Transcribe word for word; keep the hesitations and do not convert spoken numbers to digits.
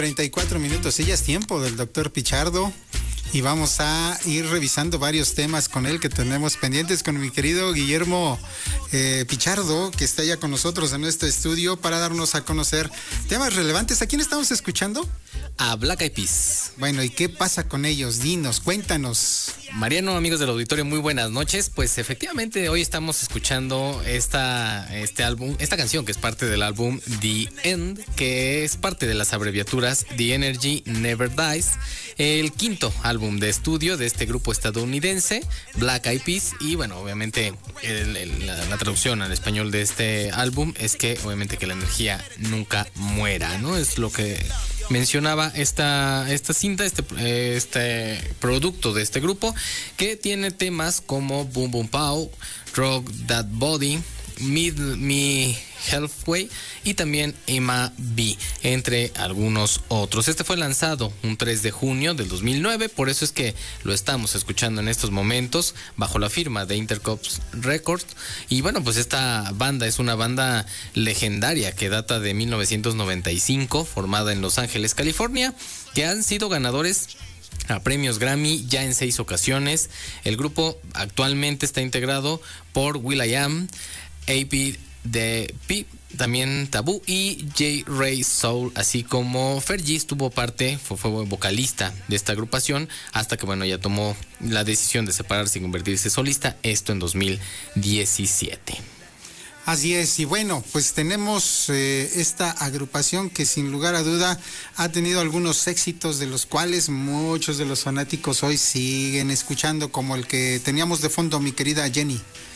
treinta y cuatro minutos, y ya es tiempo del doctor Pichardo. Y vamos a ir revisando varios temas con él que tenemos pendientes con mi querido Guillermo eh, Pichardo, que está ya con nosotros en nuestro estudio para darnos a conocer temas relevantes. ¿A quién estamos escuchando? A Black Eyed Peas. Bueno, ¿y qué pasa con ellos? Dinos, cuéntanos. Mariano, amigos del auditorio, muy buenas noches. Pues efectivamente hoy estamos escuchando esta, este álbum, esta canción que es parte del álbum The End, que es parte de las abreviaturas The Energy Never Dies, el quinto álbum de estudio de este grupo estadounidense, Black Eyed Peas. Y bueno, obviamente el, el, la, la traducción al español de este álbum es que obviamente que la energía nunca muera, ¿no? Es lo que mencionaba esta, esta cinta, este, este producto de este grupo, que tiene temas como Boom Boom Pow, Rock That Body, Meet Me Halfway y también Emma B, entre algunos otros. Este fue lanzado un tres de junio del dos mil nueve, por eso es que lo estamos escuchando en estos momentos bajo la firma de Intercops Records. Y bueno, pues esta banda es una banda legendaria que data de mil novecientos noventa y cinco, formada en Los Ángeles, California, que han sido ganadores a premios Grammy ya en seis ocasiones. El grupo actualmente está integrado por will.i.am, A P de P, también Taboo y J. Ray Soul, así como Fergie tuvo parte, fue, fue vocalista de esta agrupación, hasta que bueno, ya tomó la decisión de separarse y convertirse solista, esto en dos mil diecisiete. Así es, y bueno, pues tenemos eh, esta agrupación que sin lugar a duda ha tenido algunos éxitos de los cuales muchos de los fanáticos hoy siguen escuchando, como el que teníamos de fondo, mi querida Jenny.